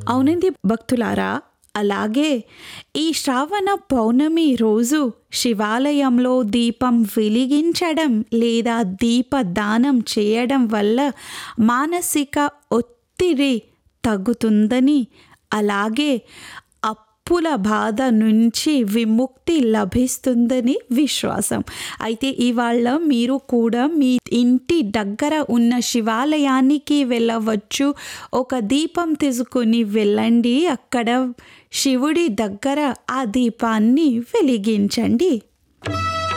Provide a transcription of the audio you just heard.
అవునండి భక్తులారా. అలాగే ఈ శ్రావణ పౌర్ణమి రోజు శివాలయంలో దీపం వెలిగించడం లేదా దీపదానం చేయడం వల్ల మానసిక ఒత్తిడి తగ్గుతుందని, అలాగే అప్పుల బాధ నుంచి విముక్తి లభిస్తుందని విశ్వాసం. అయితే ఇవాళ మీరు కూడా మీ ఇంటి దగ్గర ఉన్న శివాలయానికి వెళ్ళవచ్చు. ఒక దీపం తీసుకుని వెళ్ళండి. అక్కడ శివుడి దగ్గర ఆ దీపాన్ని వెలిగించండి.